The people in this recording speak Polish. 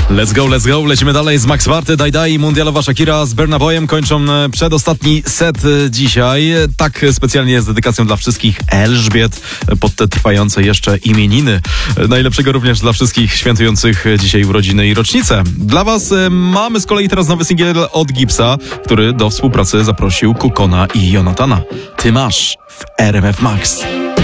Let's go, lecimy dalej z Max Warty, Daj i mundialowa Shakira z Burna Boyem kończą przedostatni set dzisiaj. Tak specjalnie z dedykacją dla wszystkich Elżbiet pod te trwające jeszcze imieniny. Najlepszego również dla wszystkich świętujących dzisiaj urodziny i rocznice. Dla was mamy z kolei teraz nowy singiel od Gipsa, który do współpracy zaprosił Kukona i Jonathana. Ty masz w RMF Max.